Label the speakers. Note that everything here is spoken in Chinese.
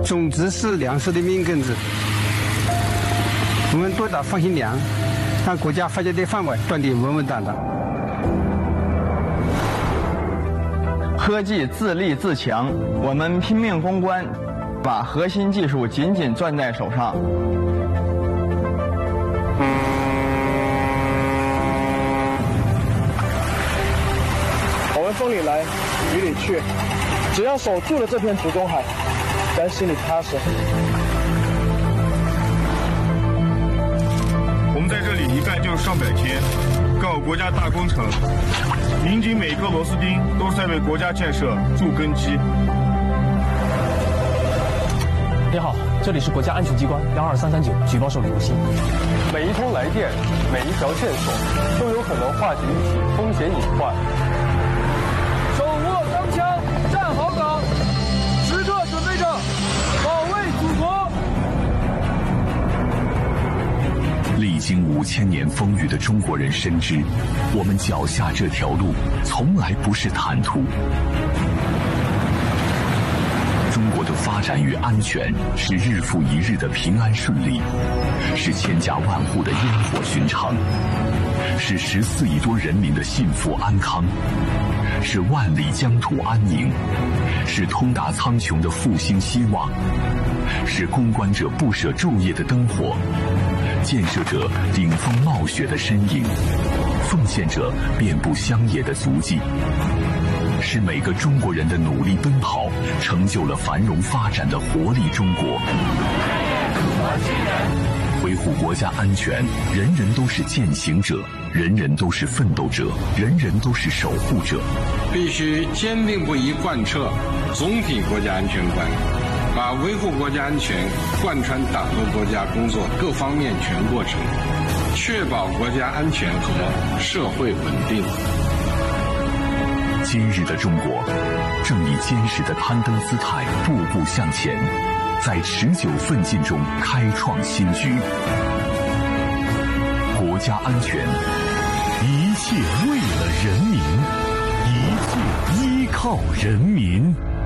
Speaker 1: 种子是粮食的命根子，我们多打放心粮，让国家发展的饭碗断得稳稳当当。
Speaker 2: 科技自立自强，我们拼命攻关，把核心技术紧紧攥在手上。
Speaker 3: 我们风里来，雨里去，只要守住了这片土中海，咱心里踏实。
Speaker 4: 我们在这里一干就是上百天，干好国家大工程，拧紧每颗螺丝钉，都是在为国家建设筑根基。
Speaker 5: 你好，这里是国家安全机关12339举报受理中心。
Speaker 6: 每一通来电，每一条线索，都有可能化解一起风险隐患。
Speaker 7: 手握钢枪，站好岗，时刻准备着保卫祖国。
Speaker 8: 历经5000年风雨的中国人深知，我们脚下这条路从来不是坦途。中国的发展与安全是日复一日的平安顺利，是千家万户的烟火寻常，是14亿多人民的幸福安康，是万里疆土安宁，是通达苍穹的复兴希望，是攻关者不舍昼夜的灯火，建设者顶风冒雪的身影，奉献者遍布乡野的足迹，是每个中国人的努力奔跑，成就了繁荣发展的活力中国。维护国家安全，人人都是践行者，人人都是奋斗者，人人都是守护者。
Speaker 9: 必须坚定不移贯彻总体国家安全观，把维护国家安全贯穿党和国家工作各方面全过程，确保国家安全和社会稳定。
Speaker 8: 今日的中国正以坚实的攀登姿态步步向前，在持久奋进中开创新局。国家安全，一切为了人民，一切依靠人民。